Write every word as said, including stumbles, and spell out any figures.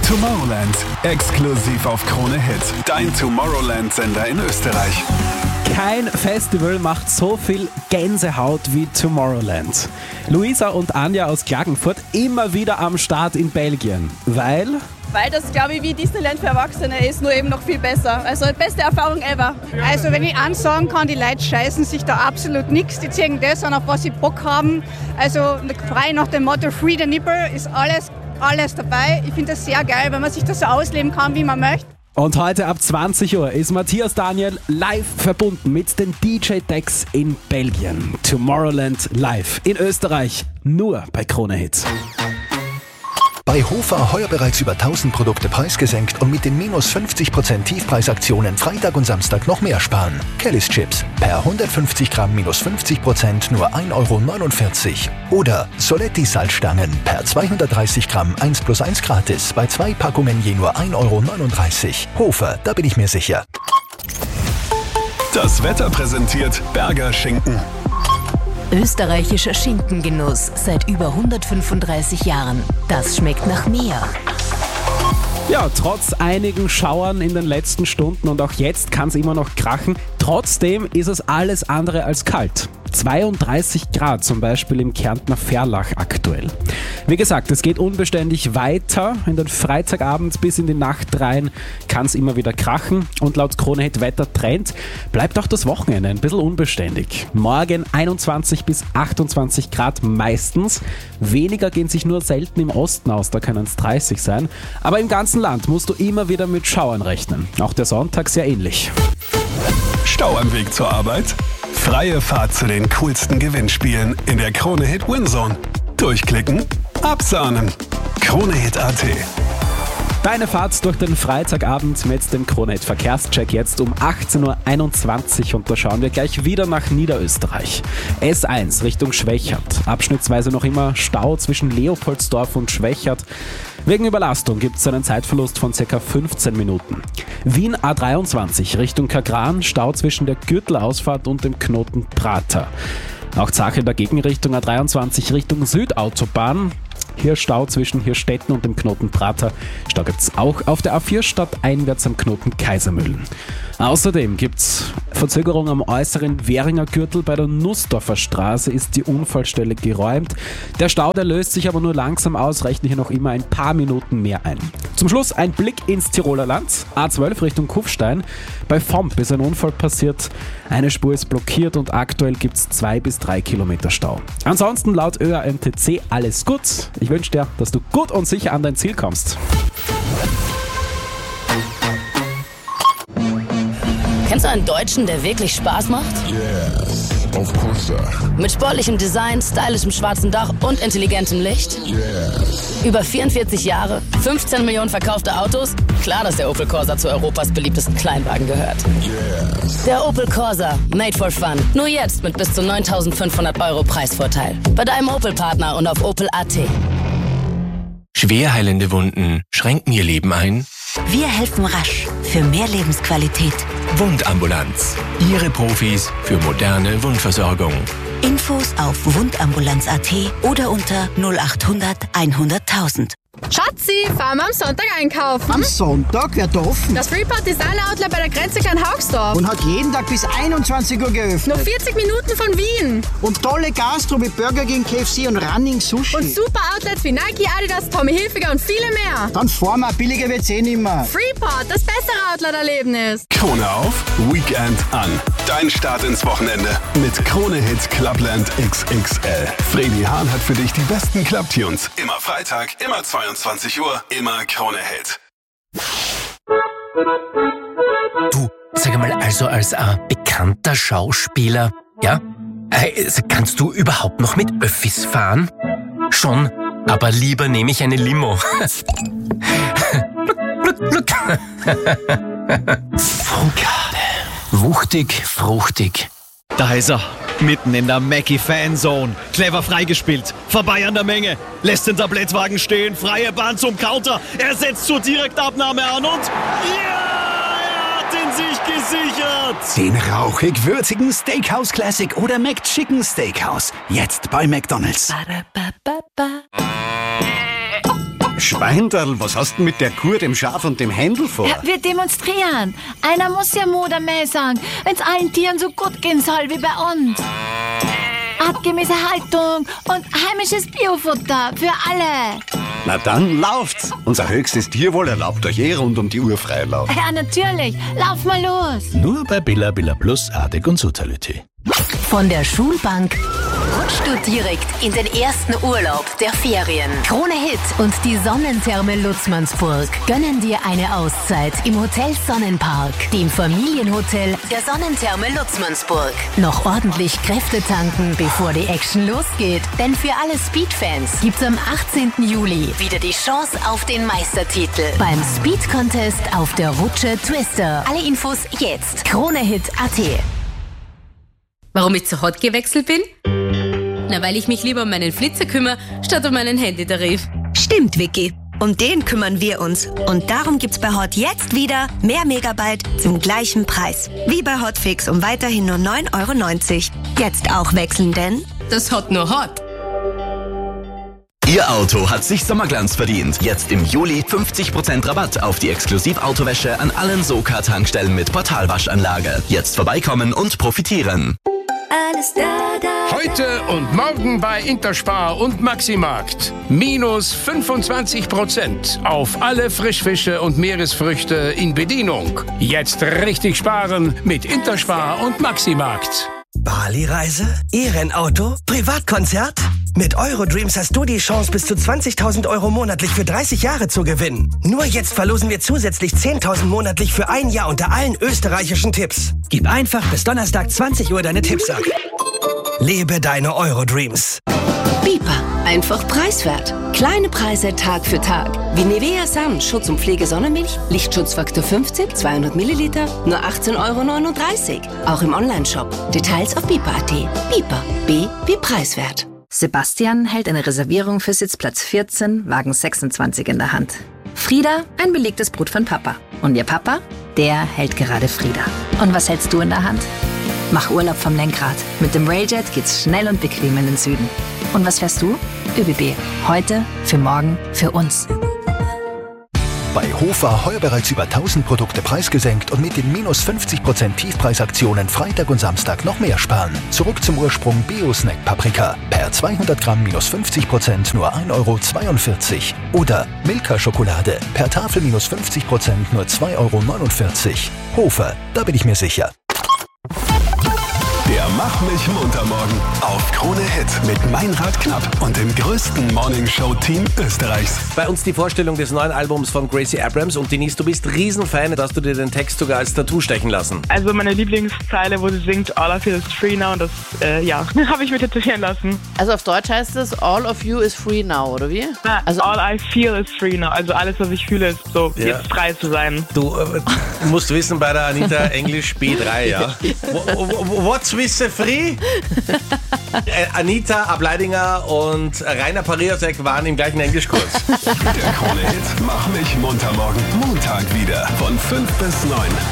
Tomorrowland, exklusiv auf Krone Hit, dein Tomorrowland-Sender in Österreich. Kein Festival macht so viel Gänsehaut wie Tomorrowland. Luisa und Anja aus Klagenfurt immer wieder am Start in Belgien, weil... Weil das, glaube ich, wie Disneyland für Erwachsene ist, nur eben noch viel besser. Also beste Erfahrung ever. Also wenn ich eins sagen kann, die Leute scheißen sich da absolut nichts. Die ziehen das an, auf was sie Bock haben. Also frei nach dem Motto Free the Nipple ist alles, alles dabei. Ich finde das sehr geil, wenn man sich das so ausleben kann, wie man möchte. Und heute ab zwanzig Uhr ist Matthias Daniel live verbunden mit den D J-Decks in Belgien. Tomorrowland live in Österreich, nur bei Krone Hit. Bei Hofer heuer bereits über tausend Produkte preisgesenkt und mit den minus fünfzig Prozent Tiefpreisaktionen Freitag und Samstag noch mehr sparen. Kellys Chips per hundertfünfzig Gramm minus fünfzig Prozent nur ein Euro neunundvierzig. Oder Soletti Salzstangen per zweihundertdreißig Gramm eins plus eins gratis bei zwei Packungen je nur ein Euro neununddreißig. Hofer, da bin ich mir sicher. Das Wetter präsentiert Berger Schinken. Österreichischer Schinkengenuss seit über hundertfünfunddreißig Jahren. Das schmeckt nach mehr. Ja, trotz einigen Schauern in den letzten Stunden und auch jetzt kann es immer noch krachen, trotzdem ist es alles andere als kalt. zweiunddreißig Grad zum Beispiel im Kärntner Ferlach aktuell. Wie gesagt, es geht unbeständig weiter. In den Freitagabend bis in die Nacht rein kann es immer wieder krachen. Und laut Krone Hit Wettertrend bleibt auch das Wochenende ein bisschen unbeständig. Morgen einundzwanzig bis achtundzwanzig Grad meistens. Weniger gehen sich nur selten im Osten aus, da können es dreißig sein. Aber im ganzen Land musst du immer wieder mit Schauern rechnen. Auch der Sonntag sehr ähnlich. Stau am Weg zur Arbeit? Freie Fahrt zu den coolsten Gewinnspielen in der Krone Hit Winzone. Durchklicken, absahnen. Krone Hit Punkt at. Deine Fahrt durch den Freitagabend mit dem Krone Hit Verkehrscheck jetzt um achtzehn Uhr einundzwanzig und da schauen wir gleich wieder nach Niederösterreich. S eins Richtung Schwächert. Abschnittsweise noch immer Stau zwischen Leopoldsdorf und Schwächert. Wegen Überlastung gibt es einen Zeitverlust von ca. fünfzehn Minuten. Wien A dreiundzwanzig Richtung Kagran, Stau zwischen der Gürtelausfahrt und dem Knoten Prater. Auch Zache in der Gegenrichtung A dreiundzwanzig Richtung Südautobahn. Hier Stau zwischen Hirstetten und dem Knoten Prater. Stau gibt es auch auf der A vier stadteinwärts am Knoten Kaisermühlen. Außerdem gibt es Verzögerung am äußeren Währinger Gürtel. Bei der Nussdorfer Straße ist die Unfallstelle geräumt. Der Stau, der löst sich aber nur langsam aus, rechne hier noch immer ein paar Minuten mehr ein. Zum Schluss ein Blick ins Tiroler Land. A zwölf Richtung Kufstein. Bei Vomp ist ein Unfall passiert. Eine Spur ist blockiert und aktuell gibt es zwei bis drei Kilometer Stau. Ansonsten laut Ö A M T C alles gut. Ich wünsche dir, dass du gut und sicher an dein Ziel kommst. Kennst du einen Deutschen, der wirklich Spaß macht? Yes, of course, sir. Mit sportlichem Design, stylischem schwarzen Dach und intelligentem Licht? Yes. Über vierundvierzig Jahre, fünfzehn Millionen verkaufte Autos? Klar, dass der Opel Corsa zu Europas beliebtesten Kleinwagen gehört. Yes. Der Opel Corsa, made for fun. Nur jetzt mit bis zu neuntausendfünfhundert Euro Preisvorteil. Bei deinem Opel-Partner und auf Opel Punkt at. Schwer heilende Wunden schränken ihr Leben ein? Wir helfen rasch für mehr Lebensqualität. Wundambulanz. Ihre Profis für moderne Wundversorgung. Infos auf wundambulanz Punkt at oder unter null achthundert hunderttausend. Schatzi, fahren wir am Sonntag einkaufen. Am Sonntag? Wer da offen? Das Freeport Designer Outlet bei der Grenze Klein-Haugsdorf. Und hat jeden Tag bis einundzwanzig Uhr geöffnet. Nur vierzig Minuten von Wien. Und tolle Gastro wie Burger King, K F C und Running Sushi. Und super Outlets wie Nike, Adidas, Tommy Hilfiger und viele mehr. Dann fahren wir, billiger wird's eh nimmer. Freeport, das bessere Outlet-Erlebnis. Krone auf, Weekend an. Dein Start ins Wochenende mit Krone Hit Clubland X X L. Fredi Hahn hat für dich die besten Clubtunes. Immer Freitag, immer zweiundzwanzig Uhr, immer Krone Hit. Du, sag mal, also als äh, bekannter Schauspieler, ja, äh, kannst du überhaupt noch mit Öffis fahren? Schon, aber lieber nehme ich eine Limo. Frugal. Wuchtig, fruchtig. Da ist er, mitten in der Mackie-Fanzone. Clever freigespielt, vorbei an der Menge. Lässt den Tablettwagen stehen, freie Bahn zum Counter. Er setzt zur Direktabnahme an und... Ja! Er hat ihn sich gesichert! Den rauchig-würzigen Steakhouse Classic oder McChicken Steakhouse. Jetzt bei McDonald's. Ba-da-ba-ba-ba. Schweinderl, was hast du mit der Kuh, dem Schaf und dem Händel vor? Ja, wir demonstrieren. Einer muss ja Mutter mehr sagen, wenn es allen Tieren so gut gehen soll wie bei uns. Artgemäße Haltung und heimisches Biofutter für alle. Na dann lauft's. Unser höchstes Tierwohl erlaubt euch eh rund um die Uhr Freilauf. Ja, natürlich. Lauf mal los. Nur bei Billa Billa Plus, Artig und Sutalité. Von der Schulbank rutschst du direkt in den ersten Urlaub der Ferien. Krone Hit und die Sonnentherme Lutzmannsburg gönnen dir eine Auszeit im Hotel Sonnenpark, dem Familienhotel der Sonnentherme Lutzmannsburg. Noch ordentlich Kräfte tanken, bevor die Action losgeht. Denn für alle Speed-Fans gibt's am achtzehnten Juli wieder die Chance auf den Meistertitel beim Speed Contest auf der Rutsche Twister. Alle Infos jetzt. Kronehit punkt at. Warum ich zu Hot gewechselt bin? Na, weil ich mich lieber um meinen Flitzer kümmere, statt um meinen Handytarif. Stimmt, Vicky. Um den kümmern wir uns. Und darum gibt's bei Hot jetzt wieder mehr Megabyte zum gleichen Preis. Wie bei Hotfix um weiterhin nur neun Euro neunzig. Jetzt auch wechseln, denn das Hot nur Hot. Ihr Auto hat sich Sommerglanz verdient. Jetzt im Juli fünfzig Prozent Rabatt auf die Exklusivautowäsche an allen Soka-Tankstellen mit Portalwaschanlage. Jetzt vorbeikommen und profitieren. Alles da, da. Heute und morgen bei Interspar und Maximarkt. Minus fünfundzwanzig Prozent auf alle Frischfische und Meeresfrüchte in Bedienung. Jetzt richtig sparen mit Interspar und Maximarkt. Bali-Reise? E-Rennauto? Privatkonzert? Mit Eurodreams hast du die Chance, bis zu zwanzigtausend Euro monatlich für dreißig Jahre zu gewinnen. Nur jetzt verlosen wir zusätzlich zehntausend monatlich für ein Jahr unter allen österreichischen Tipps. Gib einfach bis Donnerstag zwanzig Uhr deine Tipps ab. Lebe deine Eurodreams. Bipa, einfach preiswert. Kleine Preise Tag für Tag. Wie Nivea Sun, Schutz und Pflege Sonnenmilch, Lichtschutzfaktor fünfzig, zweihundert Milliliter, nur achtzehn Euro neununddreißig. Auch im Onlineshop. Details auf bipa punkt at. Bipa, B wie preiswert. Sebastian hält eine Reservierung für Sitzplatz vierzehn, Wagen sechsundzwanzig in der Hand. Frieda, ein belegtes Brot von Papa. Und ihr Papa, der hält gerade Frieda. Und was hältst du in der Hand? Mach Urlaub vom Lenkrad. Mit dem Railjet geht's schnell und bequem in den Süden. Und was fährst du? ÖBB. Heute, für morgen, für uns. Bei Hofer heuer bereits über tausend Produkte preisgesenkt und mit den minus fünfzig Prozent Tiefpreisaktionen Freitag und Samstag noch mehr sparen. Zurück zum Ursprung Bio-Snack Paprika. Per zweihundert Gramm minus fünfzig Prozent nur ein Euro zweiundvierzig. Oder Milka Schokolade. Per Tafel minus fünfzig Prozent nur zwei Euro neunundvierzig. Hofer, da bin ich mir sicher. Der Mach mich munter morgen auf Krone Hit mit Meinrad Knapp und dem größten Morningshow-Team Österreichs. Bei uns die Vorstellung des neuen Albums von Gracie Abrams und Denise, du bist Riesenfan, dass du dir den Text sogar als Tattoo stechen lassen. Also meine Lieblingszeile, wo sie singt All of you is free now und das, äh, ja, habe ich mir tätowieren lassen. Also auf Deutsch heißt es All of you is free now, oder wie? Ja, also all I feel is free now, also alles, was ich fühle, ist so, ja. Jetzt frei zu sein. Du äh, musst wissen, bei der Anita Englisch B drei, ja? What's with the free? äh, Anita Ableidinger und Rainer Pariasek waren im gleichen Englischkurs. Der Krone Hit Mach mich munter morgen. Montag wieder von fünf bis neun.